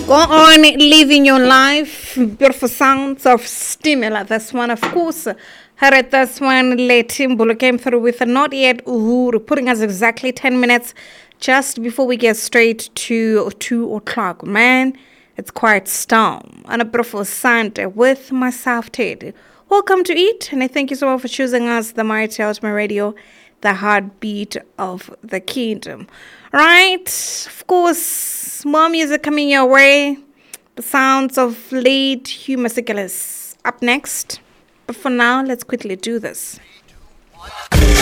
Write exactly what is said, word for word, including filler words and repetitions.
Go on living your life. Beautiful sounds of Stimula. This one, of course. Heard this one. Letimbulu came through with a not yet Uhuru, putting us exactly ten minutes just before we get straight to two o'clock. Man, it's quite storm. On a beautiful Sunday with myself, Ted. Welcome to it, and I thank you so much for choosing us, the Mighty Ultimate Radio, the heartbeat of the kingdom. Right, of course, more music coming your way. The sounds of late Hugh Masekela up next. But for now, let's quickly do this.